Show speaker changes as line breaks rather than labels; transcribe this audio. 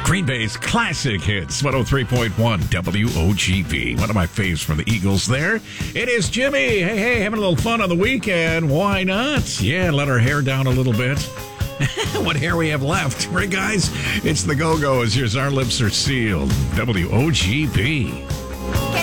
Green Bay's classic hits, 103.1 WOGP. One of my faves from the Eagles there. It is Jimmy. Hey, having a little fun on the weekend. Why not? Yeah, let our hair down a little bit. What hair we have left. Right, guys? It's the Go-Go's. Here's Our Lips Are Sealed. WOGP.